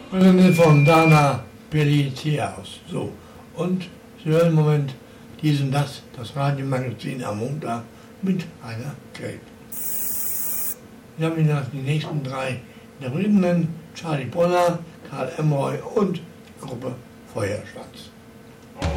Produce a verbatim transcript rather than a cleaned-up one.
Präsentiert von Dana Pelletier-Haus. So, und Sie hören im Moment dies und das, das Radiomagazin am Montag mit Heiner Geld. Wir haben Ihnen die nächsten drei in der Charlie Bronner, Karl Emroy und Gruppe Feuerschwanz.